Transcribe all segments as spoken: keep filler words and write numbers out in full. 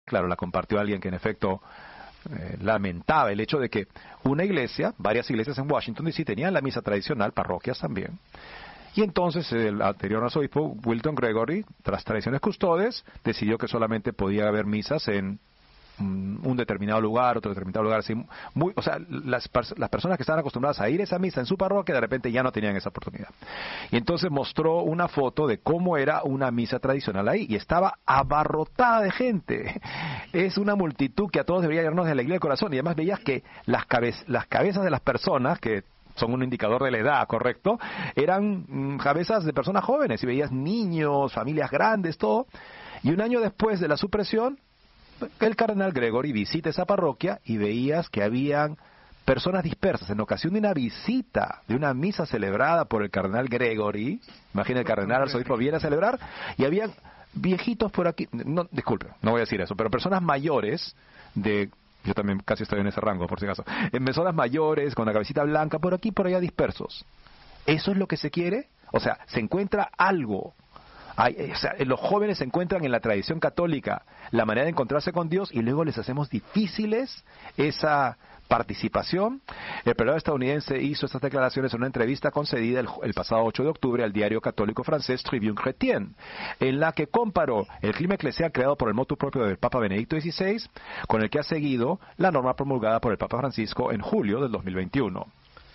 claro, la compartió alguien que en efecto eh, lamentaba el hecho de que una iglesia, varias iglesias en Washington D C tenían la misa tradicional, parroquias también, y entonces el anterior arzobispo Wilton Gregory, tras tradiciones custodes, decidió que solamente podía haber misas en un determinado lugar, otro determinado lugar, así, muy, o sea, las, las personas que estaban acostumbradas a ir a esa misa en su parroquia, de repente ya no tenían esa oportunidad. Y entonces mostró una foto de cómo era una misa tradicional ahí, y estaba abarrotada de gente. Es una multitud que a todos debería llenarnos de alegría del corazón, y además veías que las, cabe las cabezas de las personas, que son un indicador de la edad, ¿correcto?, eran mmm, cabezas de personas jóvenes, y veías niños, familias grandes, todo. Y un año después de la supresión, el cardenal Gregory visita esa parroquia y veías que habían personas dispersas en ocasión de una visita, de una misa celebrada por el cardenal Gregory. Imagina, el cardenal arzobispo viene a celebrar y habían viejitos por aquí, no, disculpe, no voy a decir eso, pero personas mayores de... Yo también casi estoy en ese rango, por si acaso. En personas mayores, con la cabecita blanca, por aquí, por allá dispersos. ¿Eso es lo que se quiere? O sea, se encuentra algo. Hay, o sea, los jóvenes se encuentran en la tradición católica la manera de encontrarse con Dios y luego les hacemos difíciles esa participación. El prelado estadounidense hizo estas declaraciones en una entrevista concedida el, el pasado ocho de octubre al diario católico francés Tribune Chrétien, en la que comparó el clima eclesial creado por el motu propio del Papa Benedicto dieciséis con el que ha seguido la norma promulgada por el Papa Francisco en julio del dos mil veintiuno.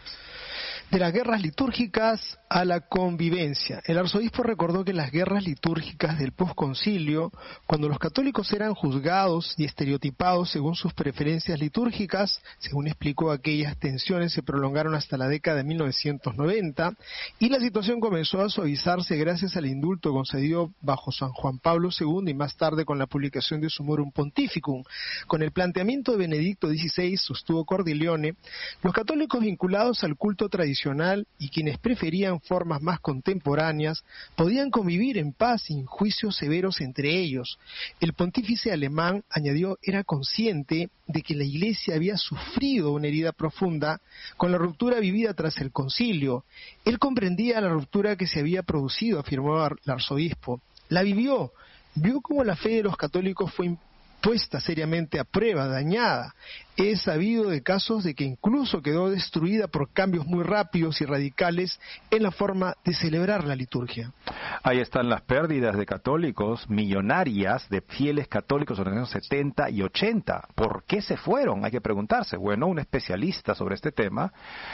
De las guerras litúrgicas a la convivencia. El arzobispo recordó que las guerras litúrgicas del posconcilio, cuando los católicos eran juzgados y estereotipados según sus preferencias litúrgicas, según explicó, aquellas tensiones se prolongaron hasta la década de mil novecientos noventa, y la situación comenzó a suavizarse gracias al indulto concedido bajo San Juan Pablo segundo y más tarde con la publicación de Summorum Pontificum. Con el planteamiento de Benedicto dieciséis, sostuvo Cordileone, los católicos vinculados al culto tradicional y quienes preferían formas más contemporáneas podían convivir en paz sin juicios severos entre ellos. El pontífice alemán, añadió, era consciente de que la Iglesia había sufrido una herida profunda con la ruptura vivida tras el concilio. Él comprendía la ruptura que se había producido, afirmó el arzobispo. La vivió, vio cómo la fe de los católicos fue puesta seriamente a prueba, dañada. He sabido de casos de que incluso quedó destruida por cambios muy rápidos y radicales en la forma de celebrar la liturgia. Ahí están las pérdidas de católicos millonarias, de fieles católicos en los años setenta y ochenta. ¿Por qué se fueron? Hay que preguntarse. Bueno, un especialista sobre este tema,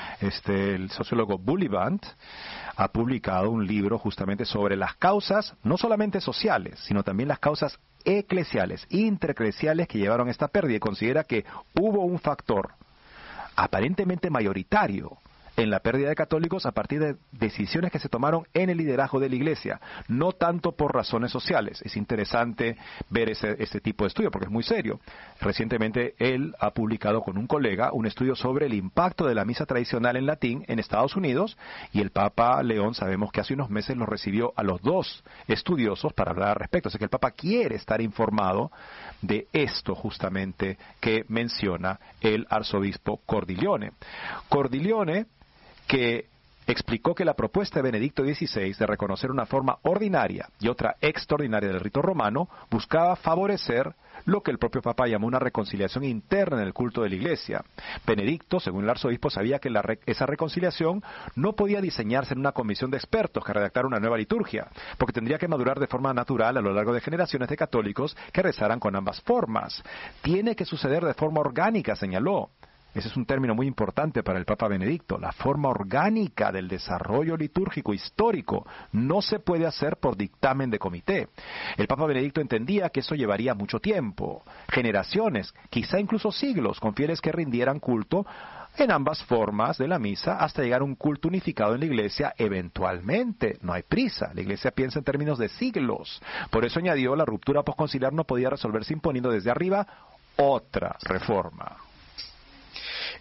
este, el sociólogo Bullivant, ha publicado un libro justamente sobre las causas, no solamente sociales, sino también las causas eclesiales, intereclesiales que llevaron a esta pérdida, y considera que hubo un factor aparentemente mayoritario en la pérdida de católicos a partir de decisiones que se tomaron en el liderazgo de la Iglesia, no tanto por razones sociales. Es interesante ver ese, ese tipo de estudio porque es muy serio. Recientemente él ha publicado con un colega un estudio sobre el impacto de la misa tradicional en latín en Estados Unidos, y el Papa León, sabemos que hace unos meses los recibió a los dos estudiosos para hablar al respecto. Así que el Papa quiere estar informado de esto justamente que menciona el arzobispo Cordileone. Cordileone, que explicó que la propuesta de Benedicto dieciséis de reconocer una forma ordinaria y otra extraordinaria del rito romano buscaba favorecer lo que el propio Papa llamó una reconciliación interna en el culto de la Iglesia. Benedicto, según el arzobispo, sabía que la re esa reconciliación no podía diseñarse en una comisión de expertos que redactara una nueva liturgia, porque tendría que madurar de forma natural a lo largo de generaciones de católicos que rezaran con ambas formas. Tiene que suceder de forma orgánica, señaló. Ese es un término muy importante para el Papa Benedicto. La forma orgánica del desarrollo litúrgico histórico no se puede hacer por dictamen de comité. El Papa Benedicto entendía que eso llevaría mucho tiempo, generaciones, quizá incluso siglos, con fieles que rindieran culto en ambas formas de la misa hasta llegar a un culto unificado en la Iglesia eventualmente. No hay prisa, la Iglesia piensa en términos de siglos. Por eso añadió, la ruptura posconciliar no podía resolverse imponiendo desde arriba otra reforma.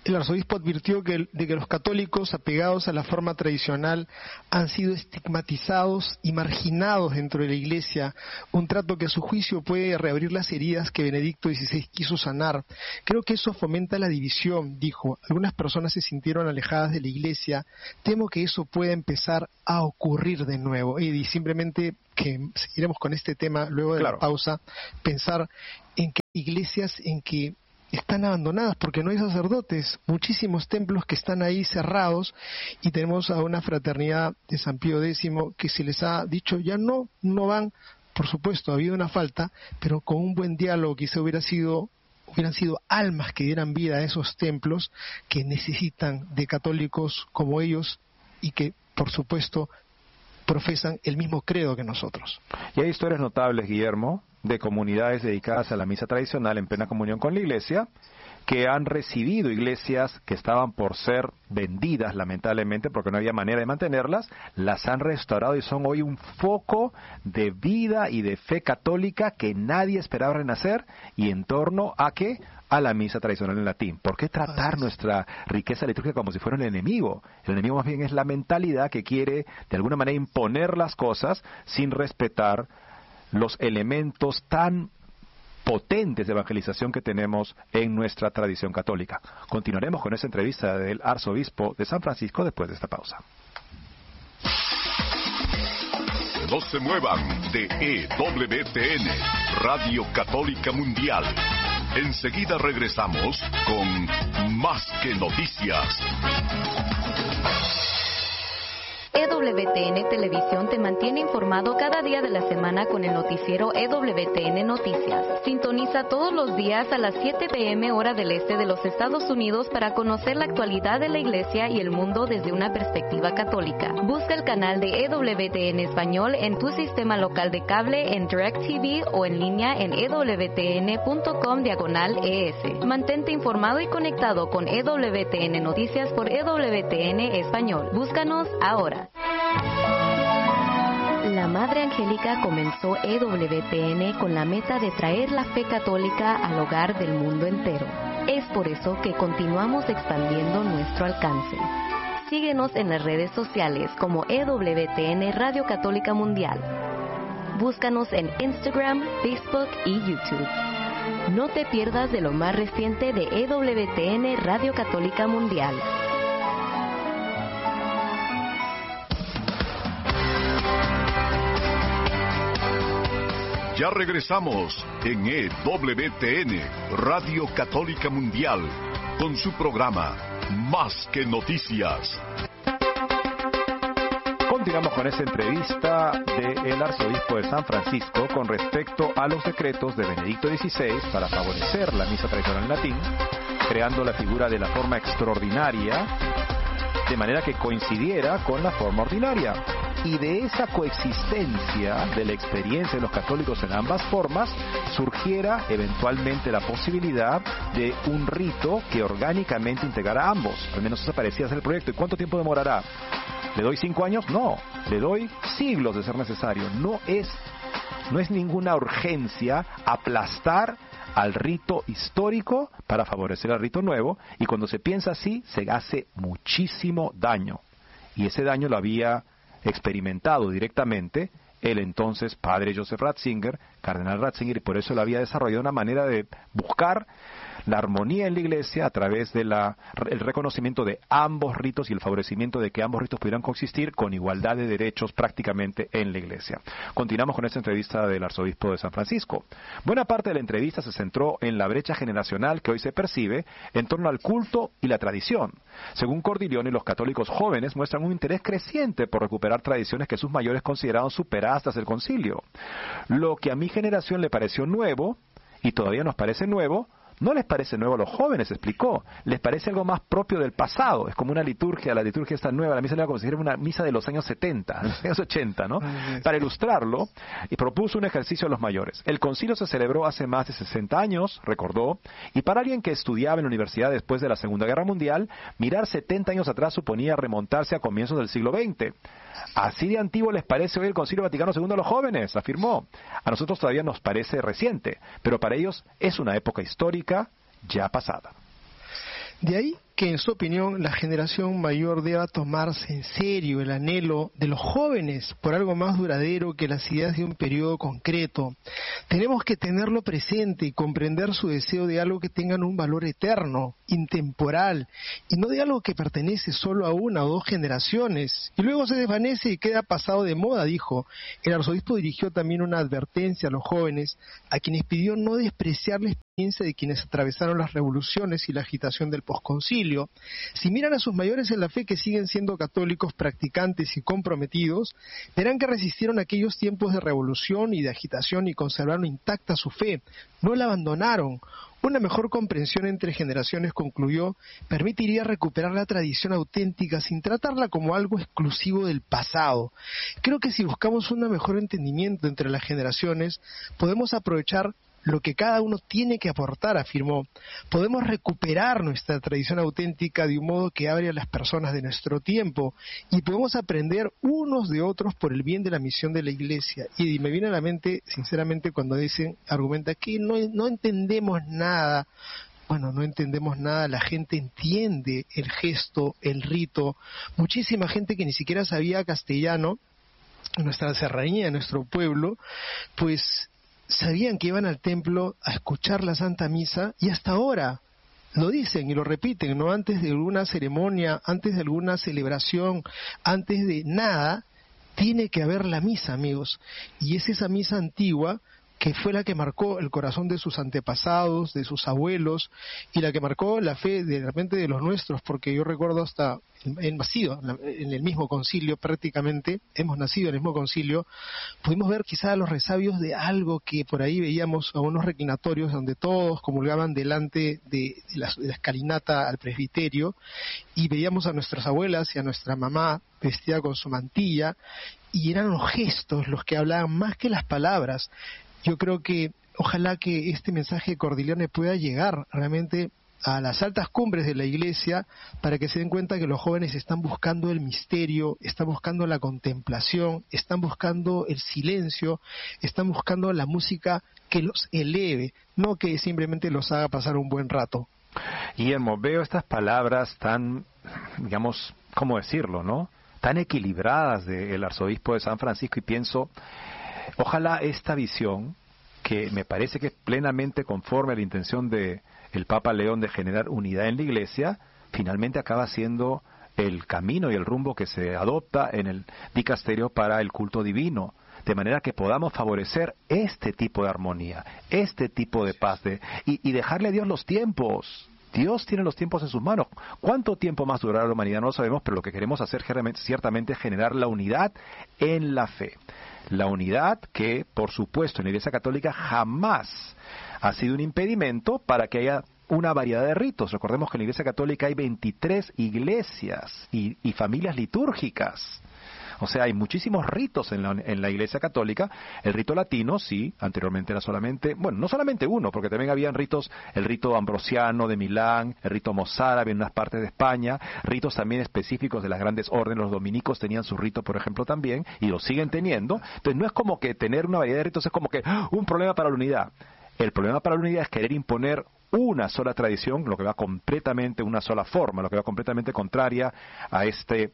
El arzobispo advirtió que, de que los católicos apegados a la forma tradicional han sido estigmatizados y marginados dentro de la Iglesia, un trato que a su juicio puede reabrir las heridas que Benedicto dieciséis quiso sanar. Creo que eso fomenta la división, dijo. Algunas personas se sintieron alejadas de la Iglesia. Temo que eso pueda empezar a ocurrir de nuevo. Y simplemente que seguiremos con este tema luego de claro. la pausa, pensar en que iglesias en que están abandonadas porque no hay sacerdotes, muchísimos templos que están ahí cerrados, y tenemos a una fraternidad de San Pío X que se les ha dicho ya no, no van. Por supuesto, ha habido una falta, pero con un buen diálogo quizá hubiera sido, hubieran sido almas que dieran vida a esos templos que necesitan de católicos como ellos y que, por supuesto, profesan el mismo credo que nosotros. Y hay historias notables, Guillermo, de comunidades dedicadas a la misa tradicional en plena comunión con la Iglesia, que han recibido iglesias que estaban por ser vendidas, lamentablemente, porque no había manera de mantenerlas, las han restaurado y son hoy un foco de vida y de fe católica que nadie esperaba renacer, y en torno a ¿qué? A la misa tradicional en latín. ¿Por qué tratar nuestra riqueza litúrgica como si fuera un enemigo? El enemigo más bien es la mentalidad que quiere de alguna manera imponer las cosas sin respetar los elementos tan potentes de evangelización que tenemos en nuestra tradición católica. Continuaremos con esa entrevista del arzobispo de San Francisco después de esta pausa. No se muevan de E W T N, Radio Católica Mundial. Enseguida regresamos con Más que Noticias. E W T N Televisión te mantiene informado cada día de la semana con el noticiero E W T N Noticias. Sintoniza todos los días a las siete p m hora del este de los Estados Unidos para conocer la actualidad de la Iglesia y el mundo desde una perspectiva católica. Busca el canal de E W T N Español en tu sistema local de cable, en DirecTV o en línea en e w t n punto com diagonal e s. Mantente informado y conectado con E W T N Noticias por E W T N Español. Búscanos ahora. La Madre Angélica comenzó E W T N con la meta de traer la fe católica al hogar del mundo entero. Es por eso que continuamos expandiendo nuestro alcance. Síguenos en las redes sociales como E W T N Radio Católica Mundial. Búscanos en Instagram, Facebook y YouTube. No te pierdas de lo más reciente de E W T N Radio Católica Mundial. Ya regresamos en E W T N, Radio Católica Mundial, con su programa Más que Noticias. Continuamos con esta entrevista del arzobispo de San Francisco con respecto a los decretos de Benedicto dieciséis para favorecer la misa tradicional en latín, creando la figura de la forma extraordinaria de manera que coincidiera con la forma ordinaria. Y de esa coexistencia de la experiencia de los católicos en ambas formas surgiera eventualmente la posibilidad de un rito que orgánicamente integrara ambos. Al menos eso parecía ser el proyecto. ¿Y cuánto tiempo demorará? ¿Le doy cinco años? No, le doy siglos de ser necesario. No es, no es ninguna urgencia aplastar al rito histórico para favorecer al rito nuevo, y cuando se piensa así se hace muchísimo daño. Y ese daño lo había experimentado directamente el entonces padre Joseph Ratzinger, cardenal Ratzinger, y por eso él había desarrollado una manera de buscar la armonía en la Iglesia a través del reconocimiento de ambos ritos y el favorecimiento de que ambos ritos pudieran coexistir con igualdad de derechos prácticamente en la Iglesia. Continuamos con esta entrevista del arzobispo de San Francisco. Buena parte de la entrevista se centró en la brecha generacional que hoy se percibe en torno al culto y la tradición. Según Cordileone, los católicos jóvenes muestran un interés creciente por recuperar tradiciones que sus mayores consideraban superadas tras el concilio. Lo que a mi generación le pareció nuevo, y todavía nos parece nuevo, no les parece nuevo a los jóvenes, explicó. Les parece algo más propio del pasado. Es como una liturgia, la liturgia está nueva, la misa nueva como si fuera una misa de los años setenta, de los años ochenta, ¿no? Para ilustrarlo, y propuso un ejercicio a los mayores. El concilio se celebró hace más de sesenta años, recordó, y para alguien que estudiaba en la universidad después de la Segunda Guerra Mundial, mirar setenta años atrás suponía remontarse a comienzos del siglo veinte. Así de antiguo les parece hoy el Concilio Vaticano segundo a los jóvenes, afirmó. A nosotros todavía nos parece reciente, pero para ellos es una época histórica ya pasada. De ahí que, en su opinión, la generación mayor deba tomarse en serio el anhelo de los jóvenes por algo más duradero que las ideas de un periodo concreto. Tenemos que tenerlo presente y comprender su deseo de algo que tengan un valor eterno, intemporal, y no de algo que pertenece solo a una o dos generaciones, y luego se desvanece y queda pasado de moda, dijo. El arzobispo dirigió también una advertencia a los jóvenes, a quienes pidió no despreciar la experiencia de quienes atravesaron las revoluciones y la agitación del posconcilio. Si miran a sus mayores en la fe, que siguen siendo católicos practicantes y comprometidos, verán que resistieron aquellos tiempos de revolución y de agitación y conservaron intacta su fe, no la abandonaron. Una mejor comprensión entre generaciones, concluyó, permitiría recuperar la tradición auténtica sin tratarla como algo exclusivo del pasado. Creo que si buscamos un mejor entendimiento entre las generaciones, podemos aprovechar lo que cada uno tiene que aportar, afirmó. Podemos recuperar nuestra tradición auténtica de un modo que abre a las personas de nuestro tiempo, y podemos aprender unos de otros por el bien de la misión de la Iglesia. Y me viene a la mente, sinceramente, cuando dicen, argumenta que no, no entendemos nada. Bueno, no entendemos nada, la gente entiende el gesto, el rito. Muchísima gente que ni siquiera sabía castellano, en nuestra serranía, en nuestro pueblo, pues sabían que iban al templo a escuchar la Santa Misa, y hasta ahora lo dicen y lo repiten, ¿no? Antes de alguna ceremonia, antes de alguna celebración, antes de nada, tiene que haber la misa, amigos. Y es esa misa antigua que fue la que marcó el corazón de sus antepasados, de sus abuelos, y la que marcó la fe de repente de los nuestros, porque yo recuerdo hasta, hemos nacido en el mismo concilio prácticamente, hemos nacido en el mismo concilio, pudimos ver quizás los resabios de algo que por ahí veíamos a unos reclinatorios donde todos comulgaban delante de, de, la, de la escalinata al presbiterio, y veíamos a nuestras abuelas y a nuestra mamá vestida con su mantilla, y eran los gestos los que hablaban más que las palabras. Yo creo que ojalá que este mensaje de Cordileone pueda llegar realmente a las altas cumbres de la Iglesia, para que se den cuenta que los jóvenes están buscando el misterio, están buscando la contemplación, están buscando el silencio, están buscando la música que los eleve, no que simplemente los haga pasar un buen rato. Guillermo, veo estas palabras tan, digamos, ¿cómo decirlo, no? Tan equilibradas del arzobispo de San Francisco, y pienso, ojalá esta visión, que me parece que es plenamente conforme a la intención de el Papa León de generar unidad en la Iglesia, finalmente acaba siendo el camino y el rumbo que se adopta en el dicasterio para el culto divino, de manera que podamos favorecer este tipo de armonía, este tipo de paz, de, y, y dejarle a Dios los tiempos. Dios tiene los tiempos en sus manos. ¿Cuánto tiempo más durará la humanidad? No lo sabemos, pero lo que queremos hacer ciertamente es generar la unidad en la fe. La unidad que, por supuesto, en la Iglesia Católica jamás ha sido un impedimento para que haya una variedad de ritos. Recordemos que en la Iglesia Católica hay veintitrés iglesias y, y familias litúrgicas. O sea, hay muchísimos ritos en la, en la Iglesia Católica. El rito latino, sí, anteriormente era solamente, bueno, no solamente uno, porque también habían ritos, el rito ambrosiano de Milán, el rito mozárabe en unas partes de España, ritos también específicos de las grandes órdenes. Los dominicos tenían su rito, por ejemplo, también, y lo siguen teniendo. Entonces no es como que tener una variedad de ritos es como que ¡ah! Un problema para la unidad. El problema para la unidad es querer imponer una sola tradición, lo que va completamente, una sola forma, lo que va completamente contraria a este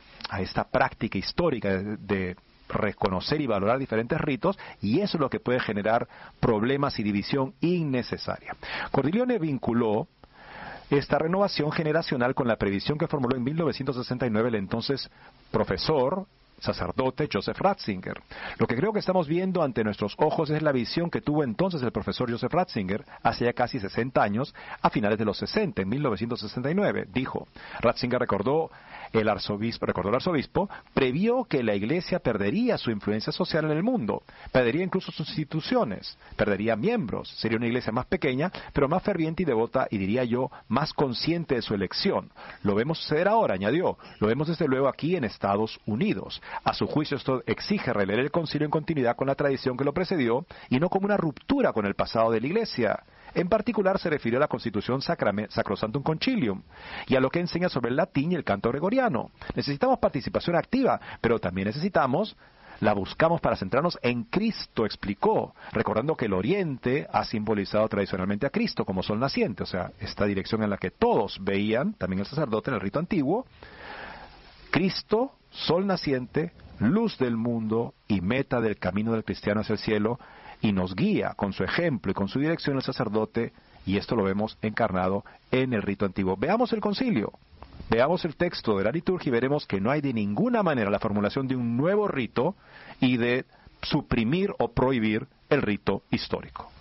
a esta práctica histórica de, de reconocer y valorar diferentes ritos, y eso es lo que puede generar problemas y división innecesaria. Cordileone vinculó esta renovación generacional con la previsión que formuló en mil novecientos sesenta y nueve el entonces profesor sacerdote Joseph Ratzinger. Lo que creo que estamos viendo ante nuestros ojos es la visión que tuvo entonces el profesor Joseph Ratzinger hace ya casi sesenta años, a finales de los sesenta, en mil novecientos sesenta y nueve. Dijo, Ratzinger recordó el arzobispo, recordó el arzobispo, previó que la Iglesia perdería su influencia social en el mundo, perdería incluso sus instituciones, perdería miembros, sería una Iglesia más pequeña, pero más ferviente y devota, y diría yo, más consciente de su elección. Lo vemos suceder ahora, añadió, lo vemos desde luego aquí en Estados Unidos. A su juicio, esto exige releer el concilio en continuidad con la tradición que lo precedió y no como una ruptura con el pasado de la Iglesia. En particular se refirió a la Constitución Sacrosanctum Concilium y a lo que enseña sobre el latín y el canto gregoriano. Necesitamos participación activa, pero también necesitamos la buscamos para centrarnos en Cristo, explicó, recordando que el Oriente ha simbolizado tradicionalmente a Cristo como sol naciente, o sea, esta dirección en la que todos veían, también el sacerdote en el rito antiguo, Cristo, sol naciente, luz del mundo y meta del camino del cristiano hacia el cielo, y nos guía con su ejemplo y con su dirección el sacerdote, y esto lo vemos encarnado en el rito antiguo. Veamos el concilio, veamos el texto de la liturgia y veremos que no hay de ninguna manera la formulación de un nuevo rito y de suprimir o prohibir el rito histórico.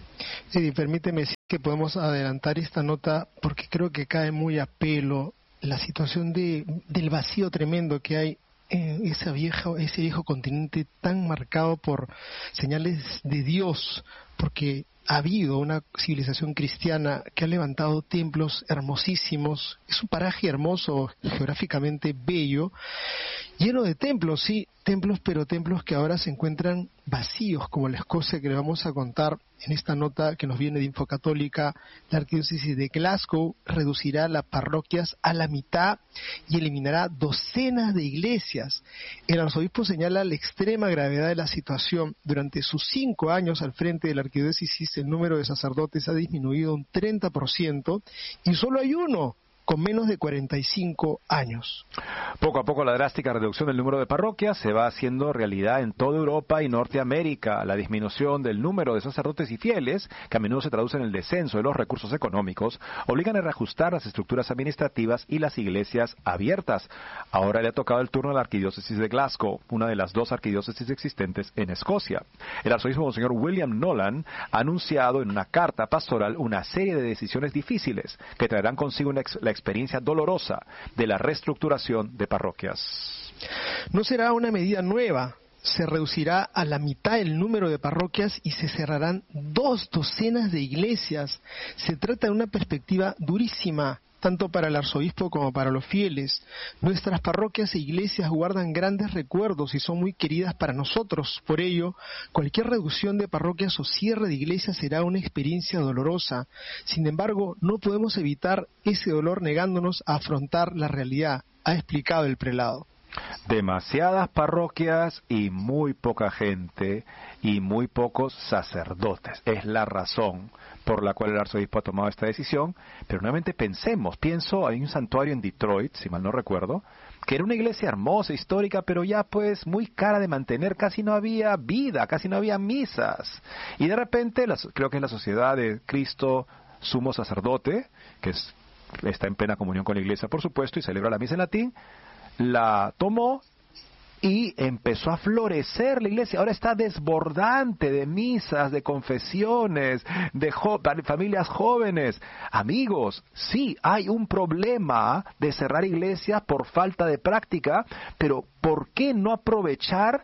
Sí, permíteme decir que podemos adelantar esta nota porque creo que cae muy a pelo la situación de, del vacío tremendo que hay en ese viejo, ese viejo continente tan marcado por señales de Dios, porque ha habido una civilización cristiana que ha levantado templos hermosísimos. Es un paraje hermoso, geográficamente bello, lleno de templos, sí, templos, pero templos que ahora se encuentran vacíos, como la Escocia que le vamos a contar en esta nota que nos viene de Infocatólica. La arquidiócesis de Glasgow reducirá las parroquias a la mitad y eliminará docenas de iglesias. El arzobispo señala la extrema gravedad de la situación. Durante sus cinco años al frente de la arquidiócesis, el número de sacerdotes ha disminuido un treinta por ciento y solo hay uno con menos de cuarenta y cinco años. Poco a poco la drástica reducción del número de parroquias se va haciendo realidad en toda Europa y Norteamérica. La disminución del número de sacerdotes y fieles, que a menudo se traduce en el descenso de los recursos económicos, obligan a reajustar las estructuras administrativas y las iglesias abiertas. Ahora le ha tocado el turno a la arquidiócesis de Glasgow, una de las dos arquidiócesis existentes en Escocia. El arzobispo Monseñor William Nolan ha anunciado en una carta pastoral una serie de decisiones difíciles que traerán consigo una ex- la experiencia dolorosa de la reestructuración de parroquias. No será una medida nueva, se reducirá a la mitad el número de parroquias y se cerrarán dos docenas de iglesias. Se trata de una perspectiva durísima, tanto para el arzobispo como para los fieles. Nuestras parroquias e iglesias guardan grandes recuerdos y son muy queridas para nosotros. Por ello, cualquier reducción de parroquias o cierre de iglesias será una experiencia dolorosa. Sin embargo, no podemos evitar ese dolor negándonos a afrontar la realidad, ha explicado el prelado. Demasiadas parroquias y muy poca gente y muy pocos sacerdotes. Es la razón por la cual el arzobispo ha tomado esta decisión. Pero nuevamente pensemos, pienso, hay un santuario en Detroit, si mal no recuerdo, que era una iglesia hermosa, histórica, pero ya pues muy cara de mantener, casi no había vida, casi no había misas. Y de repente, las, creo que es la Sociedad de Cristo Sumo Sacerdote, que es, está en plena comunión con la iglesia, por supuesto, y celebra la misa en latín, la tomó y empezó a florecer la iglesia. Ahora está desbordante de misas, de confesiones, de jo- familias jóvenes. Amigos, sí, hay un problema de cerrar iglesias por falta de práctica, pero ¿por qué no aprovechar,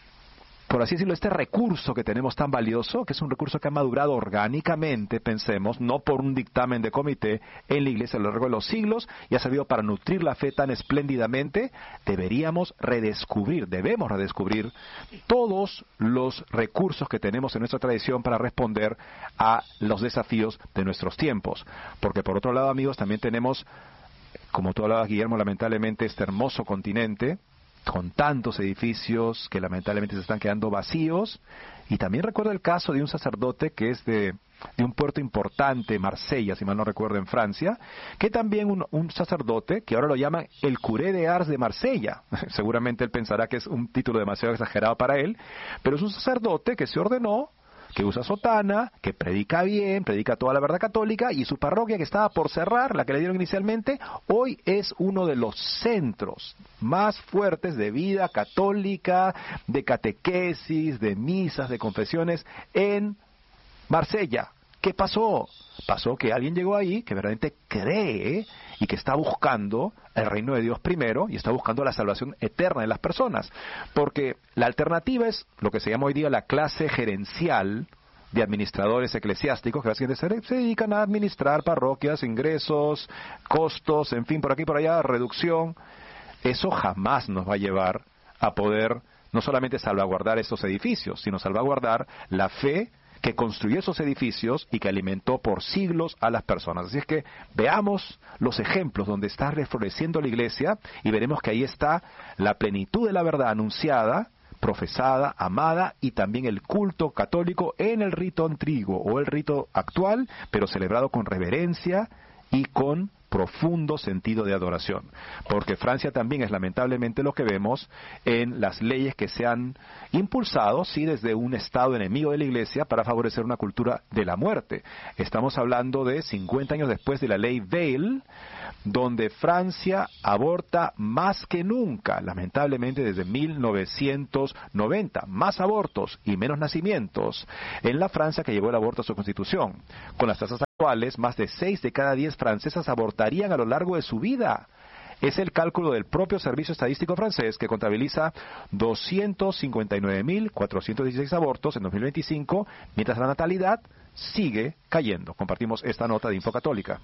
por así decirlo, este recurso que tenemos tan valioso, que es un recurso que ha madurado orgánicamente, pensemos, no por un dictamen de comité, en la iglesia a lo largo de los siglos, y ha servido para nutrir la fe tan espléndidamente? Deberíamos redescubrir, debemos redescubrir todos los recursos que tenemos en nuestra tradición para responder a los desafíos de nuestros tiempos. Porque por otro lado, amigos, también tenemos, como tú hablabas, Guillermo, lamentablemente este hermoso continente, con tantos edificios que lamentablemente se están quedando vacíos. Y también recuerdo el caso de un sacerdote que es de, de un puerto importante, Marsella, si mal no recuerdo, en Francia, que también un, un sacerdote, que ahora lo llaman el curé de Ars de Marsella. Seguramente él pensará que es un título demasiado exagerado para él, pero es un sacerdote que se ordenó, que usa sotana, que predica bien, predica toda la verdad católica, y su parroquia, que estaba por cerrar, la que le dieron inicialmente, hoy es uno de los centros más fuertes de vida católica, de catequesis, de misas, de confesiones en Marsella. ¿Qué pasó? Pasó que alguien llegó ahí que verdaderamente cree y que está buscando el reino de Dios primero y está buscando la salvación eterna de las personas. Porque la alternativa es lo que se llama hoy día la clase gerencial de administradores eclesiásticos, que básicamente se dedican a administrar parroquias, ingresos, costos, en fin, por aquí y por allá, reducción. Eso jamás nos va a llevar a poder no solamente salvaguardar esos edificios, sino salvaguardar la fe que construyó esos edificios y que alimentó por siglos a las personas. Así es que veamos los ejemplos donde está refloreciendo la iglesia y veremos que ahí está la plenitud de la verdad anunciada profesada, amada, y también el culto católico en el rito antiguo o el rito actual, pero celebrado con reverencia y con profundo sentido de adoración. Porque Francia también es lamentablemente lo que vemos en las leyes que se han impulsado, sí, desde un Estado enemigo de la Iglesia para favorecer una cultura de la muerte. Estamos hablando de cincuenta años después de la ley Veil, donde Francia aborta más que nunca, lamentablemente desde mil novecientos noventa, más abortos y menos nacimientos en la Francia que llevó el aborto a su constitución. Con las tasas actuales, más de seis de cada diez francesas abortarían a lo largo de su vida. Es el cálculo del propio Servicio Estadístico francés, que contabiliza doscientos cincuenta y nueve mil cuatrocientos dieciséis abortos en dos mil veinticinco, mientras la natalidad sigue cayendo. Compartimos esta nota de Infocatólica.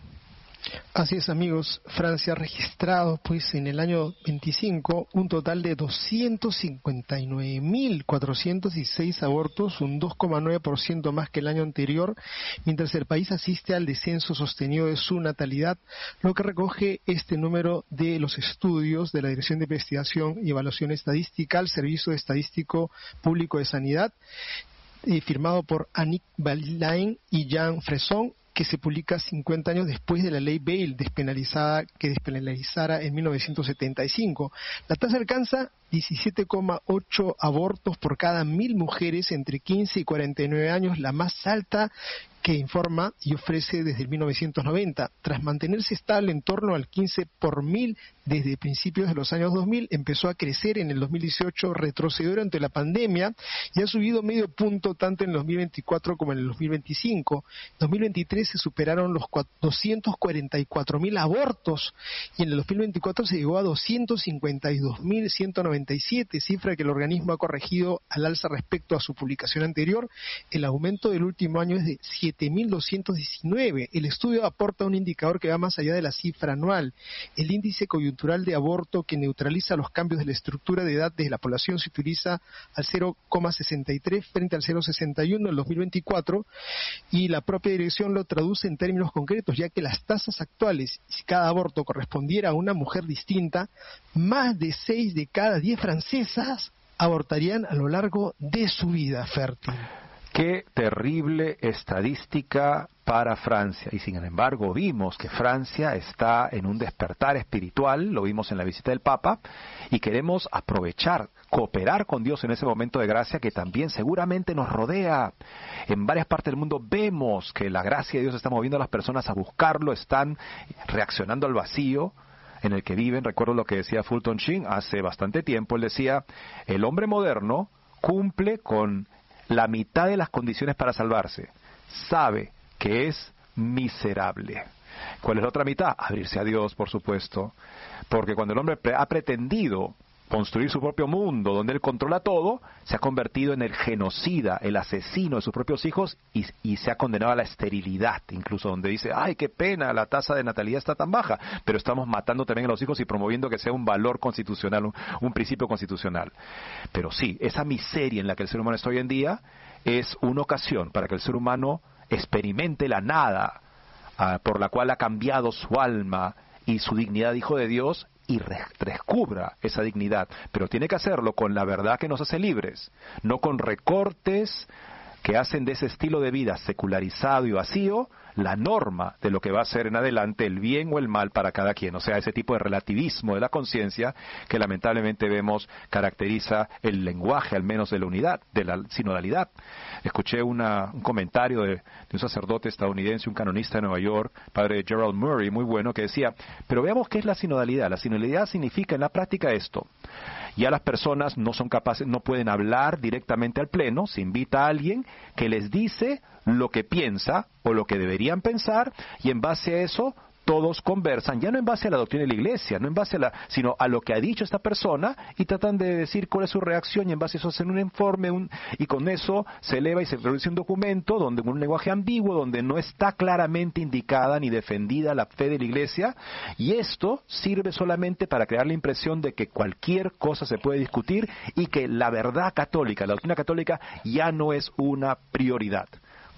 Así es, amigos. Francia ha registrado, pues, en el año veinticinco un total de doscientos cincuenta y nueve mil cuatrocientos dieciséis abortos, un dos coma nueve por ciento más que el año anterior, mientras el país asiste al descenso sostenido de su natalidad, lo que recoge este número de los estudios de la Dirección de Investigación y Evaluación Estadística al Servicio Estadístico Público de Sanidad, eh, firmado por Annick Balilain y Jean Fresson, que se publica cincuenta años después de la ley Veil despenalizada, que despenalizara en mil novecientos setenta y cinco. La tasa alcanza diecisiete coma ocho abortos por cada mil mujeres entre quince y cuarenta y nueve años, la más alta que informa y ofrece desde el mil novecientos noventa. Tras mantenerse estable en torno al quince por mil desde principios de los años dos mil, empezó a crecer en el dos mil dieciocho, retrocedió durante la pandemia y ha subido medio punto tanto en el dos mil veinticuatro como en el dos mil veinticinco. En dos mil veintitrés se superaron los doscientos cuarenta y cuatro mil abortos y en el dos mil veinticuatro se llegó a doscientos cincuenta y dos mil ciento noventa y siete, cifra que el organismo ha corregido al alza respecto a su publicación anterior. El aumento del último año es de siete mil doscientos diecinueve. El estudio aporta un indicador que va más allá de la cifra anual. El índice coyuntural de aborto, que neutraliza los cambios de la estructura de edad de la población, se utiliza al cero coma sesenta y tres frente al cero coma sesenta y uno en dos mil veinticuatro, y la propia dirección lo traduce en términos concretos, ya que las tasas actuales, si cada aborto correspondiera a una mujer distinta, más de seis de cada diez francesas abortarían a lo largo de su vida fértil. Qué terrible estadística para Francia. Y sin embargo vimos que Francia está en un despertar espiritual, lo vimos en la visita del Papa, y queremos aprovechar, cooperar con Dios en ese momento de gracia que también seguramente nos rodea. En varias partes del mundo vemos que la gracia de Dios está moviendo a las personas a buscarlo, están reaccionando al vacío en el que viven. Recuerdo lo que decía Fulton Sheen hace bastante tiempo. Él decía, el hombre moderno cumple con la mitad de las condiciones para salvarse. Sabe que es miserable. ¿Cuál es la otra mitad? Abrirse a Dios, por supuesto. Porque cuando el hombre ha pretendido construir su propio mundo, donde él controla todo, se ha convertido en el genocida, el asesino de sus propios hijos, y, y se ha condenado a la esterilidad, incluso donde dice, ay, qué pena, la tasa de natalidad está tan baja, pero estamos matando también a los hijos y promoviendo que sea un valor constitucional, un, un principio constitucional. Pero sí, esa miseria en la que el ser humano está hoy en día es una ocasión para que el ser humano experimente la nada, uh, por la cual ha cambiado su alma y su dignidad de hijo de Dios, y redescubra esa dignidad, pero tiene que hacerlo con la verdad que nos hace libres, no con recortes que hacen de ese estilo de vida secularizado y vacío la norma de lo que va a ser en adelante el bien o el mal para cada quien. O sea, ese tipo de relativismo de la conciencia que lamentablemente vemos caracteriza el lenguaje, al menos de la unidad, de la sinodalidad. Escuché una, un comentario de, de un sacerdote estadounidense, un canonista de Nueva York, padre Gerald Murray, muy bueno, que decía, pero veamos qué es la sinodalidad. La sinodalidad significa en la práctica esto. Ya las personas no son capaces, no pueden hablar directamente al pleno, se invita a alguien que les dice lo que piensa o lo que deberían pensar, y en base a eso todos conversan, ya no en base a la doctrina de la iglesia, no en base a la, sino a lo que ha dicho esta persona, y tratan de decir cuál es su reacción, y en base a eso hacen un informe, un, y con eso se eleva y se produce un documento donde con un lenguaje ambiguo, donde no está claramente indicada ni defendida la fe de la iglesia, y esto sirve solamente para crear la impresión de que cualquier cosa se puede discutir y que la verdad católica, la doctrina católica ya no es una prioridad.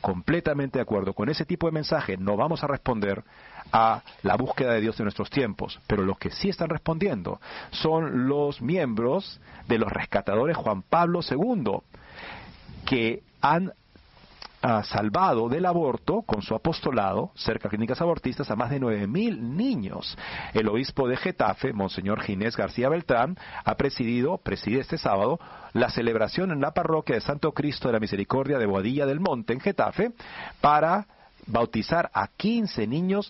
completamente de acuerdo. Con ese tipo de mensaje no vamos a responder a la búsqueda de Dios de nuestros tiempos, pero los que sí están respondiendo son los miembros de los rescatadores Juan Pablo segundo, que han Uh, salvado del aborto con su apostolado cerca de clínicas abortistas a más de nueve mil niños. El obispo de Getafe, Monseñor Ginés García Beltrán, ha presidido, preside este sábado, la celebración en la parroquia de Santo Cristo de la Misericordia de Boadilla del Monte, en Getafe, para bautizar a quince niños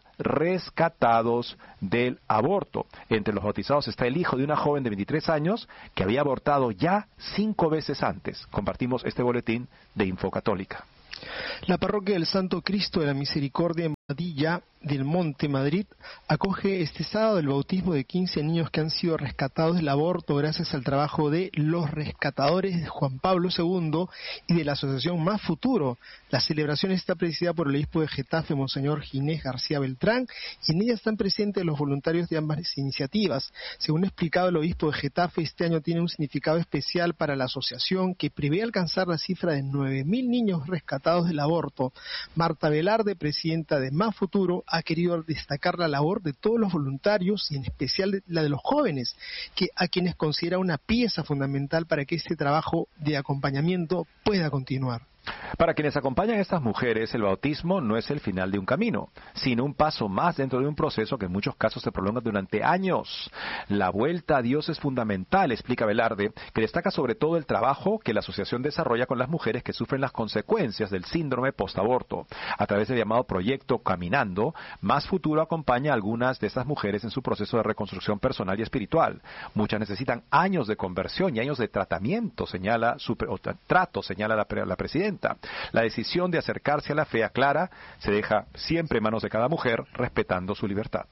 rescatados del aborto. Entre los bautizados está el hijo de una joven de veintitrés años que había abortado ya cinco veces antes. Compartimos este boletín de Infocatólica. La parroquia del Santo Cristo de la Misericordia en Boadilla del Monte, Madrid, acoge este sábado el bautismo de quince niños que han sido rescatados del aborto gracias al trabajo de los rescatadores de Juan Pablo segundo y de la asociación Más Futuro. La celebración está presidida por el obispo de Getafe, Monseñor Ginés García Beltrán, y en ella están presentes los voluntarios de ambas iniciativas. Según ha explicado el obispo de Getafe, este año tiene un significado especial para la asociación que prevé alcanzar la cifra de nueve mil niños rescatados del aborto. Marta Velarde, presidenta de Más Futuro, ha querido destacar la labor de todos los voluntarios y en especial la de los jóvenes, que a quienes considera una pieza fundamental para que este trabajo de acompañamiento pueda continuar. Para quienes acompañan a estas mujeres, el bautismo no es el final de un camino, sino un paso más dentro de un proceso que en muchos casos se prolonga durante años. La vuelta a Dios es fundamental, explica Velarde, que destaca sobre todo el trabajo que la asociación desarrolla con las mujeres que sufren las consecuencias del síndrome postaborto. A través del llamado proyecto Caminando, Más Futuro acompaña a algunas de estas mujeres en su proceso de reconstrucción personal y espiritual. Muchas necesitan años de conversión y años de tratamiento, señala su, o trato, señala la, la presidenta. La decisión de acercarse a la fe aclara, se deja siempre en manos de cada mujer, respetando su libertad.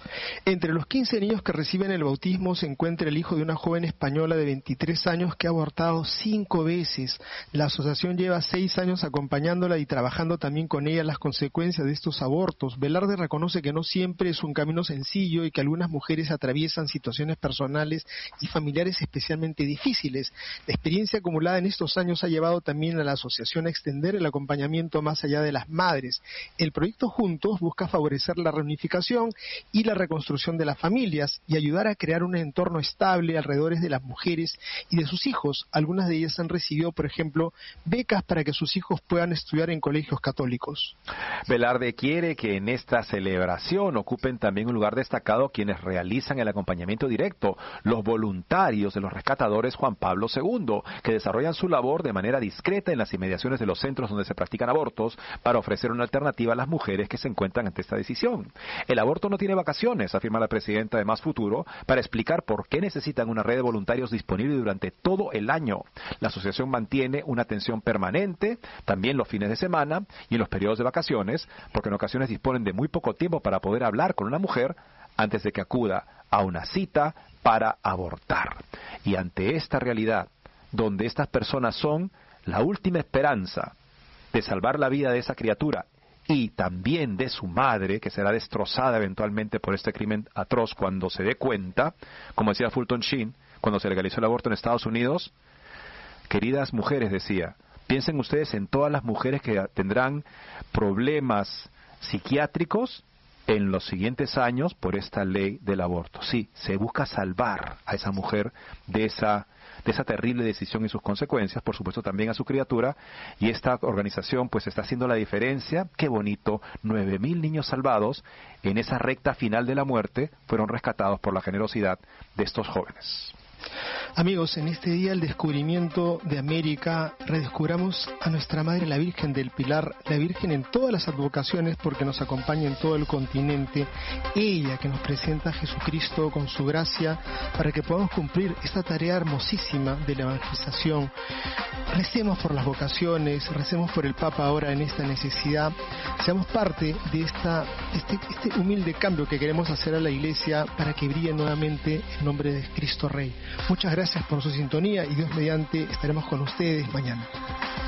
Entre los quince niños que reciben el bautismo se encuentra el hijo de una joven española de veintitrés años que ha abortado cinco veces. La asociación lleva seis años acompañándola y trabajando también con ella las consecuencias de estos abortos. Velarde reconoce que no siempre es un camino sencillo y que algunas mujeres atraviesan situaciones personales y familiares especialmente difíciles. La experiencia acumulada en estos años ha llevado también a la asociación a extender el acompañamiento más allá de las madres. El proyecto Juntos busca favorecer la reunificación y la reconstrucción de las familias y ayudar a crear un entorno estable alrededor de las mujeres y de sus hijos. Algunas de ellas han recibido, por ejemplo, becas para que sus hijos puedan estudiar en colegios católicos. Velarde quiere que en esta celebración ocupen también un lugar destacado quienes realizan el acompañamiento directo, los voluntarios de los rescatadores Juan Pablo segundo, que desarrollan su labor de manera discreta en las inmediaciones de los centros donde se practican abortos para ofrecer una alternativa a las mujeres que se encuentran ante esta decisión. El aborto no tiene vacaciones, afirma la presidenta de Más Futuro, para explicar por qué necesitan una red de voluntarios disponible durante todo el año. La asociación mantiene una atención permanente, también los fines de semana y en los periodos de vacaciones, porque en ocasiones disponen de muy poco tiempo para poder hablar con una mujer antes de que acuda a una cita para abortar. Y ante esta realidad, donde estas personas son la última esperanza de salvar la vida de esa criatura y también de su madre, que será destrozada eventualmente por este crimen atroz cuando se dé cuenta, como decía Fulton Sheen, cuando se legalizó el aborto en Estados Unidos. Queridas mujeres, decía, piensen ustedes en todas las mujeres que tendrán problemas psiquiátricos en los siguientes años por esta ley del aborto. Sí, se busca salvar a esa mujer de esa de esa terrible decisión y sus consecuencias, por supuesto también a su criatura, y esta organización pues está haciendo la diferencia. Qué bonito, nueve mil niños salvados en esa recta final de la muerte fueron rescatados por la generosidad de estos jóvenes. Amigos, en este día del descubrimiento de América, redescubramos a nuestra Madre la Virgen del Pilar, la Virgen en todas las advocaciones porque nos acompaña en todo el continente, ella que nos presenta a Jesucristo con su gracia para que podamos cumplir esta tarea hermosísima de la evangelización. Recemos por las vocaciones, recemos por el Papa ahora en esta necesidad, seamos parte de esta, este, este humilde cambio que queremos hacer a la Iglesia para que brille nuevamente el nombre de Cristo Rey. Muchas gracias por su sintonía y Dios mediante estaremos con ustedes mañana.